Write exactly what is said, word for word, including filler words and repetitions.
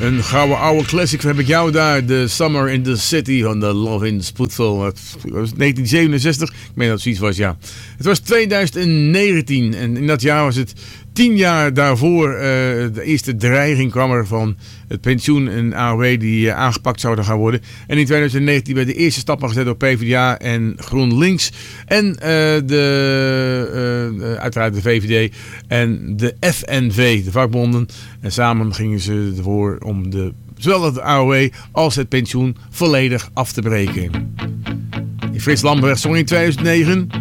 Een gouden oude classic heb ik jou daar. The Summer in the City van de Love in Spoedville. Het was negentien zevenenzestig. Ik meen dat het zoiets was, ja. Het was tweeduizend negentien en in dat jaar was het tien jaar daarvoor. Uh, de eerste dreiging kwam er van het pensioen en A O W die uh, aangepakt zouden gaan worden. En in tweeduizend negentien werd de eerste stappen gezet door P v d A en GroenLinks. En uh, de, uh, uiteraard de V V D en de F N V, de vakbonden. En samen gingen ze ervoor om de, zowel het A O W als het pensioen volledig af te breken. Frits Lambrecht zong in tweeduizend negen...